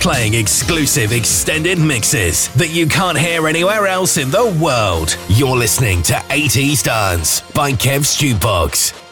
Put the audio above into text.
playing exclusive extended mixes that you can't hear anywhere else in the world. You're listening to 80s Dance by Kev Jukebox.